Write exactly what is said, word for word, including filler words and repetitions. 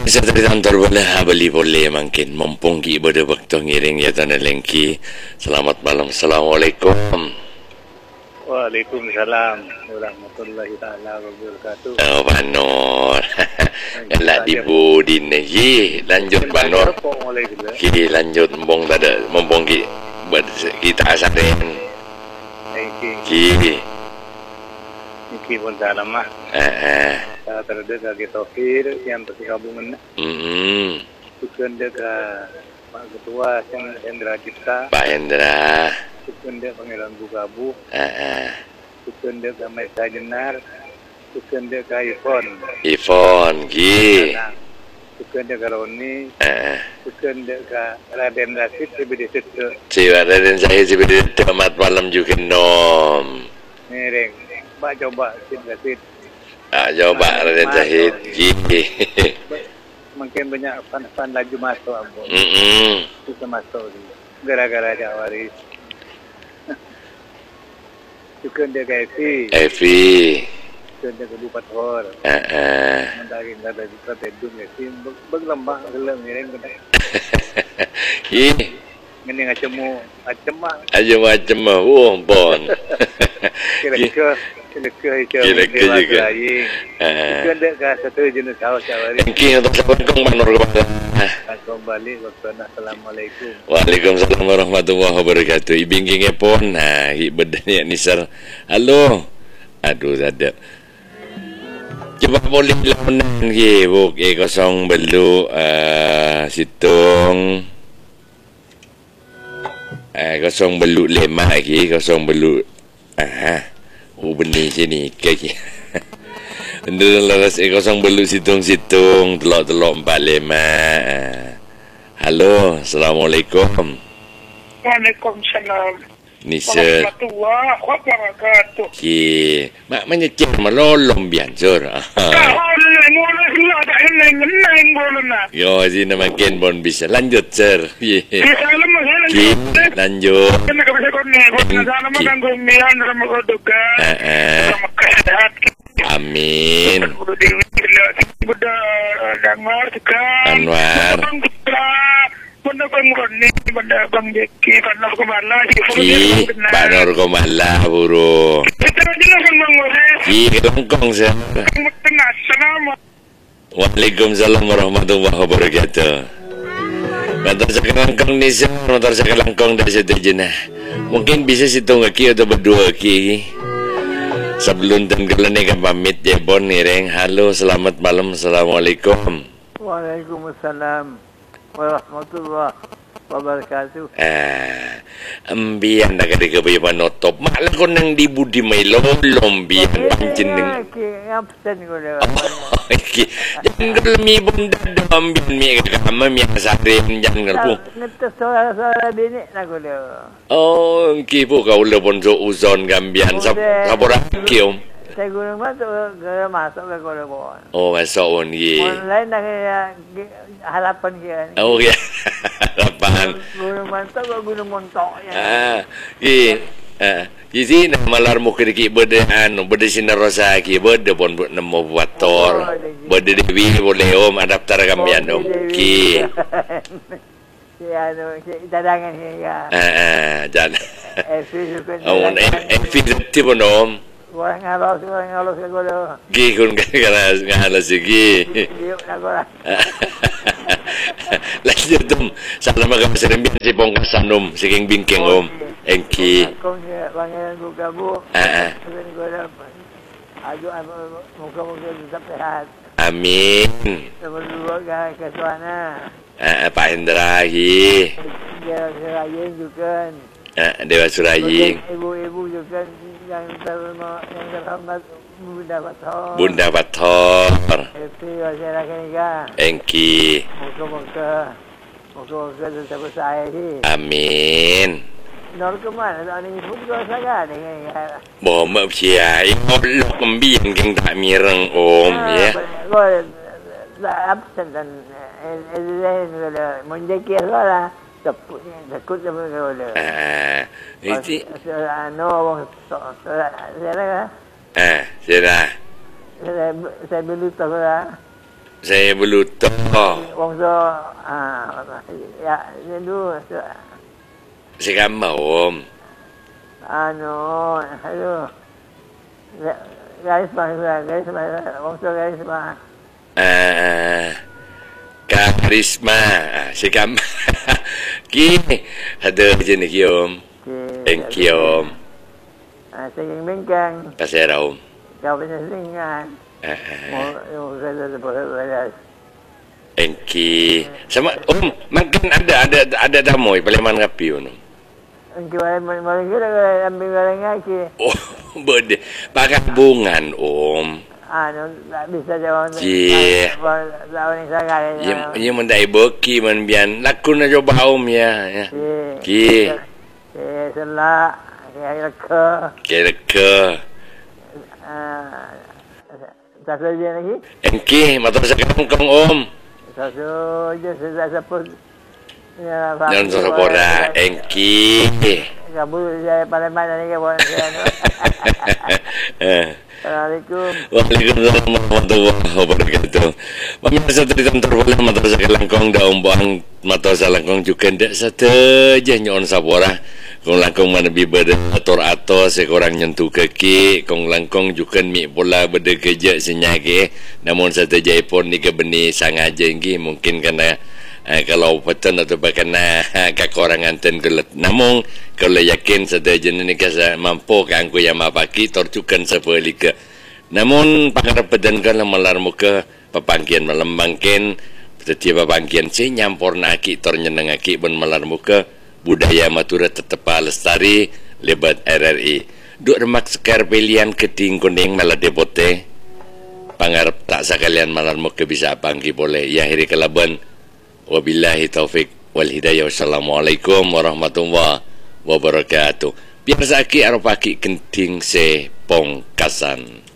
Sa kantor wala bali boleh mungkin mumpung ki ibadah waktu ngiring ya tanah lengki. Selamat malam. Assalamualaikum. Waalaikumsalam warahmatullahi taala wabarakatuh. Oh Banor. Galak di budin ye lanjut Banor. Ki lanjut mumpung tak ada mumpung ki kita asarin. Ki Iki pun tak lama. Eh. Tak terdekat ke Taufir yang bergabungan. Hmm. Bukan dekat Pak Ketua yang Hendra Cipta. Pak Hendra. Bukan dekat Pangeran Bukabu. Eh. Bukan dekat Maisa Jenar. Bukan dekat Ifon. Ifon, Ki. Bukan dekat Roni. Eh. Bukan dekat Raden Rasid Cibidi Situ. Si Raden saya Cibidi Situ mat malam juga nom. Ngereng. Pak coba Sid Rasid. Ah, coba Raden Zahid. Ki. Mungkin banyak fan-fan laju masuk ampun. Hmm. Bisa masuk gara-gara ada waris. Bukan dia ke Evi. Evi. Bukan dia ke Bupat Hor. Eh. Mentari ada di kota Edun ya. Berlembah gelem ngiring kena. Ki. Ini ngacemu acemah. Aja macam mah, oh bon. Kira-kira kira-kira Kira-kira juga. Bukan dia ke satu jenis kaos waris. Ki untuk sabun Manor kepada. Kembali waktu Assalamualaikum. Waalaikumsalam warahmatullahi wabarakatuh. Ibingking pon nah ibadahnya nisar. Halo. Aduh ada. Coba boleh lamunan ki buk e kosong belu uh, situng uh, kosong belu lima ki kosong belu ah uh, benih sini kaki. Ndel laras e kosong belu situng-situng telok-telok empat lima. Halo, assalamualaikum. Waalaikumsalam. Nisar. Warahmatullahi wabarakatuh. Ki, mak menyecil melolong biancur. Yo, sini makin bon bisa lanjut sir. Ki, lanjut. Amin. Anwar. Benda bang Roni, benda bang Jeki, benda Kumala, Ki, Banor Kumala, buru. Kita jelas bang Roni. Ki, kelongkong sir. Waalaikumsalam warahmatullahi wabarakatuh. Motor saya kelongkong ni sir, motor saya kelongkong dari situ jenah. Mungkin bisa situ ngaki atau berdua ki. Sebelum dan kelenikan pamit ya bon nireng. Halo, selamat malam, assalamualaikum. Waalaikumsalam warahmatullahi wabarakatuh. Ah, ambian nak ada kebaya panotop. Malah kau nang di budi mai lombian pancen neng. Ngapsen kau dah. Okey, jangan kalau mi bunda ambian mi kama mi asare jangan kalau. Ngetes suara-suara bini nak kau dah. Oh, okey po kau le bonzo uzon gambian sab sabora kiom. Saya guna masuk ke masuk ke kau dah. Oh, masuk on ye. Online nak harapan dia. Oh ya. Harapan. Gunung Mantap ke Gunung Montok ya. Ah, ki. Ah, isi nak malar mu kiri berde anu berde sinar rosa ki berde pon nemu buat tor. Berde dewi boleh om adaptar gambian om. Ki. Si anu si dadangan ya. Ah, jangan. Eh, suka. Oh, eh, eh, pun om. Orang ngalos, orang ngalos ke kau dah. Ki kun kena ngalos lagi. Yuk nak kau dah. Lanjut om. Salam agak serembian si pongkasan om. Siking bingking om. Engki. Kau ni pangeran Bukabu. Ah. Kau dah. Aduh, muka-muka tetap sehat. Amin. Berdua ke sana. Ah, Pak Hendra lagi. Dia Serayin juga. Ah, Dewa Suraying. Ibu-ibu juga yang terhormat, yang terhormat Bunda Bathor. Bunda Bathor. Happy masyarakat juga. Engki. Moga-moga, moga-moga tetap bersaya sih. Amin. Nol kemana? Tak ada ibu juga sangat dengan ya. Bomak kiai. Allah kembian keng tak mireng om ya. Kau tak absen dan lain kalau menjekir kau lah. Takut ni, takut sama kau dah. Ah, itu. Ano, orang saya lah. Ah, sudah. Saya saya beli tahu lah. Saya beluto. Wong so ah ya dulu so, Si gambar om. anu aduh. Garis bang, garis bang, wong so garis bang. Ah, karisma. Ah, si gambar. Ki, ada je ni ki om. Thank you om. Ah, saging bengkang, Pasera om. kau punya singan. Ah, Mau mau kata boleh. thank you. Sama om, makan ada ada ada tamu Paleman Rapi om. Engkau maling kira ambil barang lagi. Oh, berde. Pakai bungan om. Anu tak bisa jawab. Cie. Tahun ini sangat. Ia ia mendai beki man bian. Lakun na coba om ya. ya. Ki. Eh, selak, kaya ke. Kira ke. Ah, tak saja lagi. Engki, motor sa kangkong om. Satu je sudah sebut. Ya, Dan sa pora. Engki. Kabul saya pada mana ni kawan saya. Assalamualaikum. Waalaikumsalam warahmatullahi wabarakatuh. Mama sa teritan terpala motor sa kalangkong daong buang motor sa langkong juga ndak sateja nyon sa pora. Kung langkong mana bibada ator ato sekorang nyentuh kaki, kung langkong juga mi pula beda kerja senyage. Namun sateja ipon ni kebeni sangaja inggi mungkin karena eh, kalau petan atau bahkan eh, kekurangan ten gelet. Namun kalau yakin sateja ni kasa mampu kan ku yang mapaki torcukan sepelika. Namun pakar pedan kan malar muka papangkian malam bangkin setiap papangkian si nyampor naki tor nyeneng aki ben malar muka budaya Madura tetap lestari lebat R R I. Duk remak sekar pilihan keting kuning malah depote. Pangarap tak sekalian malar muka bisa pangki boleh. Ya akhiri kelaban. Wabillahi taufik wal hidayah. Wassalamualaikum warahmatullahi wabarakatuh. Biar saki arupaki kenting se pongkasan.